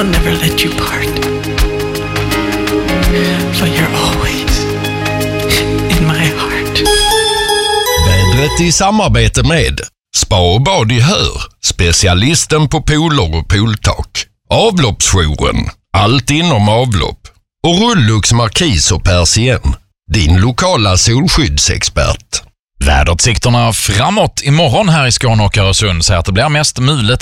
I'll never let you part. For you're always in my heart. Vädret i samarbete med Spa och bad i Hör, specialisten på pooler och pooltak. Avloppsjouren, allt inom avlopp. Och Rullux Markis och Persien, din lokala solskyddsexpert. Väderutsikterna framåt imorgon här i Skåne och Öresund säger att det blir mest mulet